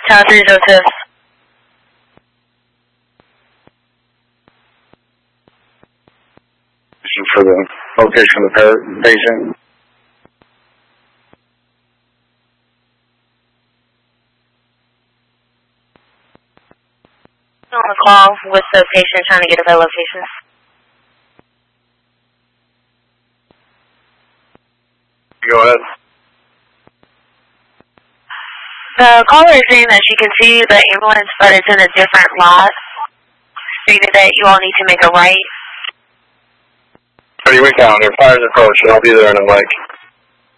Tower 3 Joseph. For the location of the patient. On the call with the patient trying to get their location. Go ahead. The caller is saying that she can see the ambulance, but it's in a different lot. Stated that you all need to make a right. 30 week calendar, fires approach, and I'll be there in a mic.